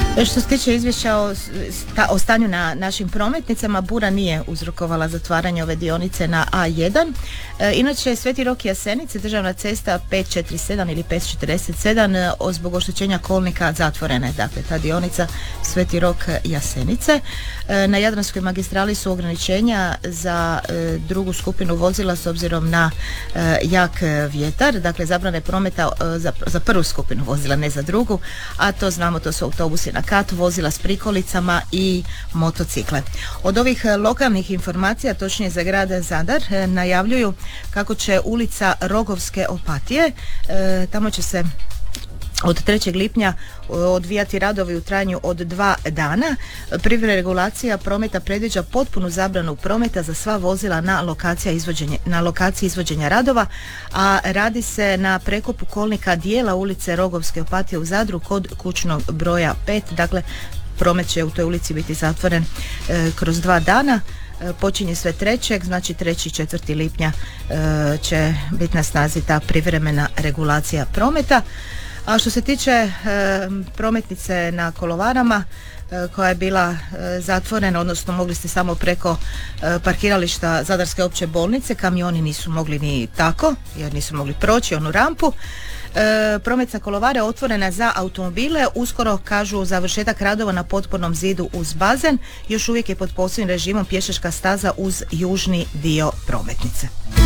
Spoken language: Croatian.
Što se tiče izvješća o stanju na našim prometnicama, bura nije uzrokovala zatvaranje ove dionice na A1. Inače, Sveti Rok Jasenice, državna cesta 547 ili 547, zbog oštećenja kolnika zatvorena je, dakle, ta dionica Sveti Rok Jasenice. Na Jadranskoj magistrali su ograničenja za drugu skupinu vozila s obzirom na jak vjetar, dakle zabrane prometa za prvu skupinu vozila, ne za drugu, a to znamo, to su autobusi na kat, vozila s prikolicama i motocikle. Od ovih lokalnih informacija, točnije za grad Zadar, najavljuju kako će ulica Rogovske Opatije, tamo će se od 3. lipnja odvijati radovi u trajanju od 2 dana. Privremena regulacija prometa predviđa potpunu zabranu prometa za sva vozila na lokaciji izvođenja radova, a radi se na prekopu kolnika dijela ulice Rogovske Opatije u Zadru kod kućnog broja 5. Dakle, promet će u toj ulici biti zatvoren kroz 2 dana. Počinje sve 3., znači 3. i 4. lipnja će biti na snazi ta privremena regulacija prometa. A što se tiče prometnice na Kolovarama, koja je bila zatvorena, odnosno mogli ste samo preko parkirališta Zadarske opće bolnice, kamioni nisu mogli ni tako, jer nisu mogli proći onu rampu. Prometnica Kolovare otvorena za automobile, uskoro, kažu, završetak radova na potpornom zidu uz bazen, još uvijek je pod posebnim režimom pješačka staza uz južni dio prometnice.